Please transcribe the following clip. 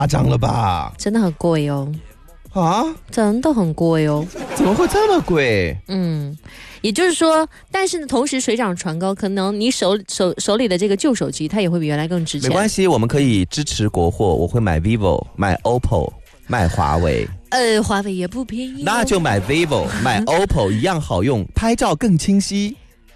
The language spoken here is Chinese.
夸张了吧？ 真的很贵哦。 啊， 真的很贵哦。 怎么会这么贵？ 也就是说，但是呢，同时水涨船高，可能你手里的这个旧手机，它也会比原来更值钱。 没关系，我们可以支持国货，我会买 vivo， 买 oppo， 买华为。 华为也不便宜， 那就买 vivo， 买 oppo 一样好用，拍照更清晰。